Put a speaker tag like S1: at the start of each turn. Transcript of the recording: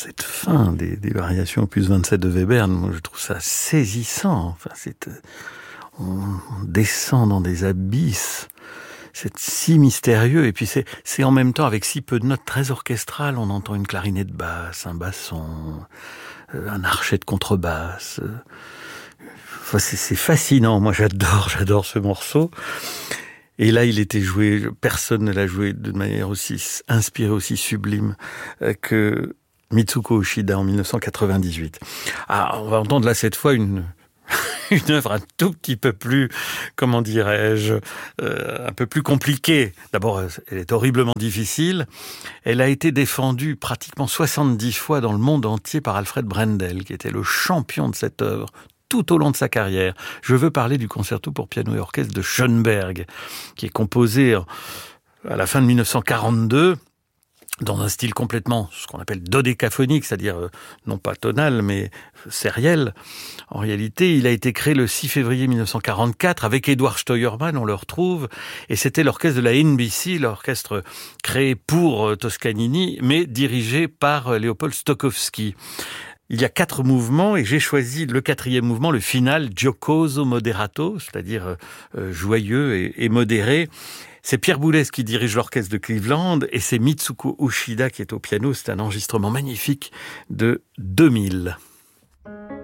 S1: cette fin des variations opus 27 de Webern, moi je trouve ça saisissant. Enfin, on descend dans des abysses. C'est si mystérieux, et puis c'est en même temps avec si peu de notes très orchestrales. On entend une clarinette basse, un basson, un archet de contrebasse. Enfin, c'est fascinant. Moi, j'adore ce morceau. Et là, il était joué, personne ne l'a joué de manière aussi inspirée, aussi sublime que Mitsuko Uchida en 1998. Ah, on va entendre là cette fois une œuvre un tout petit peu plus, comment dirais-je, un peu plus compliquée. D'abord, elle est horriblement difficile. Elle a été défendue pratiquement 70 fois dans le monde entier par Alfred Brendel, qui était le champion de cette œuvre tout au long de sa carrière. Je veux parler du concerto pour piano et orchestre de Schoenberg, qui est composé à la fin de 1942, dans un style complètement, ce qu'on appelle dodécaphonique, c'est-à-dire non pas tonal, mais sériel. En réalité, il a été créé le 6 février 1944 avec Edward Steuermann, on le retrouve, et c'était l'orchestre de la NBC, l'orchestre créé pour Toscanini, mais dirigé par Léopold Stokowski. Il y a 4 mouvements et j'ai choisi le 4e mouvement, le final, giocoso moderato, c'est-à-dire joyeux et modéré. C'est Pierre Boulez qui dirige l'orchestre de Cleveland et c'est Mitsuko Uchida qui est au piano. C'est un enregistrement magnifique de 2000.